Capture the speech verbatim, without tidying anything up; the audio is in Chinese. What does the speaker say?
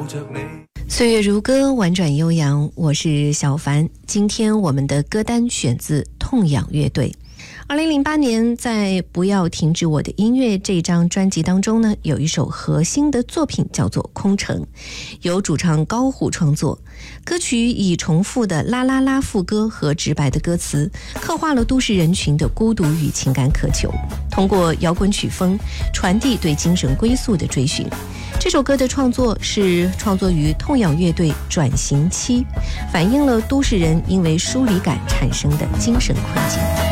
岁月如歌，婉转悠扬，我是小凡。今天我们的歌单选自痛仰乐队。二零零八年在不要停止我的音乐这张专辑当中呢，有一首核心的作品叫做空城，由主唱高虎创作。歌曲以重复的啦啦啦副歌和直白的歌词，刻画了都市人群的孤独与情感渴求，通过摇滚曲风传递对精神归宿的追寻。这首歌的创作是创作于痛仰乐队转型期，反映了都市人因为疏离感产生的精神困境。